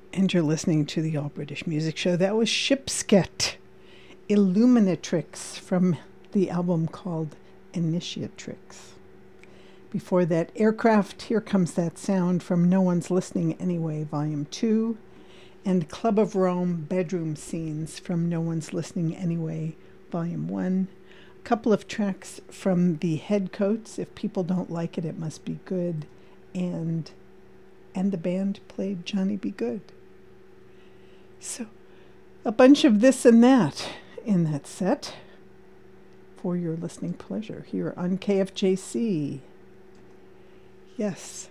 And you're listening to the All British Music Show. That was Shipsket Illuminatrix from the album called Initiatrix. Before that, Aircraft, Here Comes That Sound from No One's Listening Anyway, Volume 2. And Club of Rome, Bedroom Scenes from No One's Listening Anyway, Volume 1. A couple of tracks from the Headcoats, If People Don't Like It, It Must Be Good. And the band played Johnny Be Good. So, a bunch of this and that in that set for your listening pleasure here on KFJC. Yes.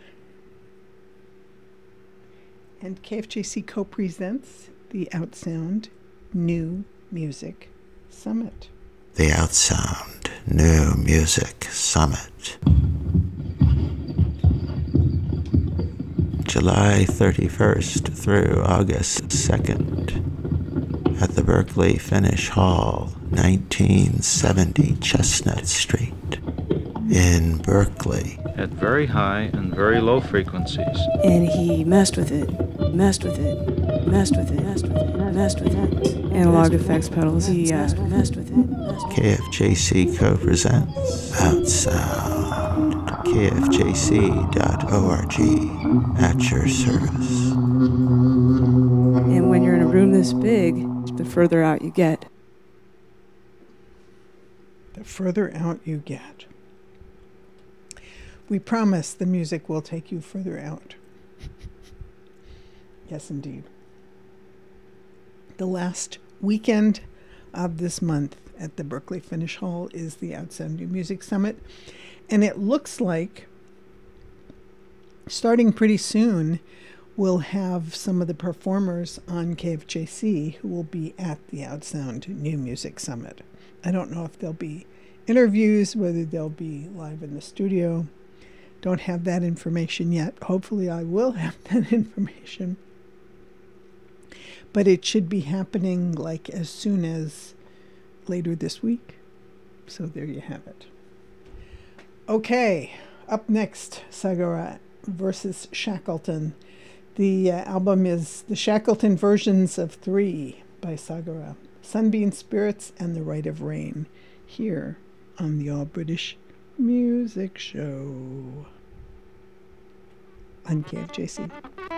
And KFJC co-presents the Outsound New Music Summit. The Outsound New Music Summit. July 31st through August 2nd at the Berkeley Finish Hall, 1970 Chestnut Street in Berkeley. At very high and very low frequencies. And he messed with it, messed with it, messed with it, messed with it, messed with it. Analog effects pedals, he messed with it. KFJC co-presents Outsound. KFJC.org at your service. And when you're in a room this big, the further out you get. The further out you get. We promise the music will take you further out. Yes, indeed. The last weekend of this month at the Berkeley Finish Hall is the Outsound New Music Summit. And it looks like, starting pretty soon, we'll have some of the performers on KFJC who will be at the Outsound New Music Summit. I don't know if there'll be interviews, whether they'll be live in the studio. Don't have that information yet. Hopefully I will have that information. But it should be happening like as soon as later this week. So there you have it. Okay, up next, Sagara versus Shackleton. The album is the Shackleton Versions of 3 by Sagara. Sunbeam Spirits and The Rite of Rain, here on the All British Music Show on KFJC.